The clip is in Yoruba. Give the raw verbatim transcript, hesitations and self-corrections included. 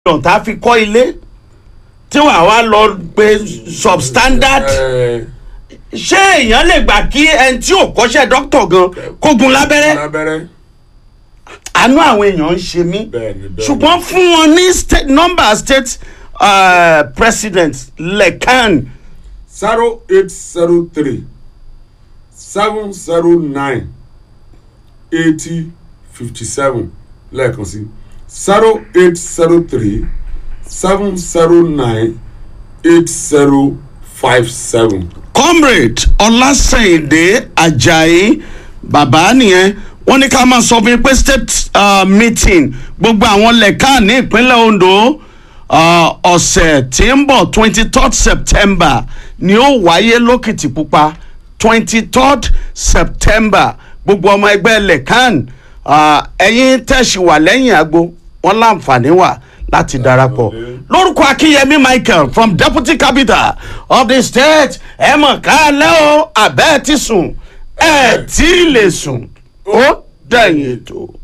million tá a fi kọ́ ilé tí wàá wá lọ pé substandard ṣé èèyàn lè gbà kí ẹni tí ò kọ́ṣẹ́ dókítà gan kógun lábẹ́rẹ́ àánú àwọn èèyàn ń ṣe mí ṣùgbọ́n fún wọn ní state number state uh, president Lekan. zero eight zero three seven zero nine eighty fifty seven lẹ́ẹ̀kan sí zero eight zero three seven zero nine eight zero five seven. comrade Ọlásẹ̀yìndé Àjàyí bàbá nìyẹn wọ́n ní ká máa sọ fún yín pé state uh, meeting gbogbo àwọn Lekan ní ìpínlẹ̀ Ondo ọ̀sẹ̀ tí ń bọ̀ twenty third September ni ó wáyé lókìtìpupa twenty third September gbogbo ọmọ ẹgbẹ́ Lekan ẹ̀yin tẹ̀sí wà lẹ́yìn àgbo wọn láǹfààní wà láti darapọ̀ lórúkọ Akínyẹmí Michael from deputy capital of the state ẹ mọ̀ ká lẹ́ o àbẹ́ẹ̀ ti sùn ẹ̀ tí ì lè sùn ó dẹ̀yìn ètò.